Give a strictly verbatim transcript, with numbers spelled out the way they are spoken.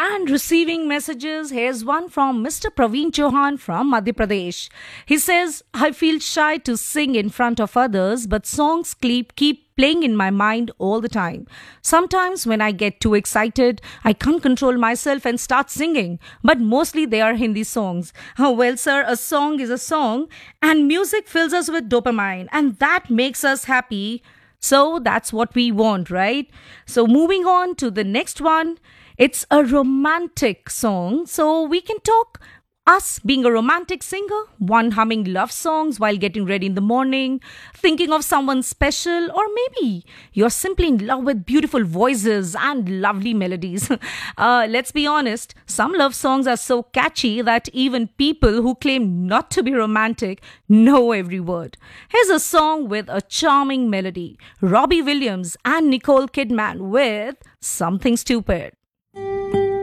And receiving messages, here's one from mister Praveen Chauhan from Madhya Pradesh. He says, I feel shy to sing in front of others, but songs keep, keep playing in my mind all the time. Sometimes when I get too excited, I can't control myself and start singing, but mostly they are Hindi songs. Oh, well, sir, a song is a song, and music fills us with dopamine, and that makes us happy. So that's what we want, right? So moving on to the next one. It's a romantic song, so we can talk us being a romantic singer, one humming love songs while getting ready in the morning, thinking of someone special, or maybe you're simply in love with beautiful voices and lovely melodies. uh, let's be honest, some love songs are so catchy that even people who claim not to be romantic know every word. Here's a song with a charming melody, Robbie Williams and Nicole Kidman with Something Stupid.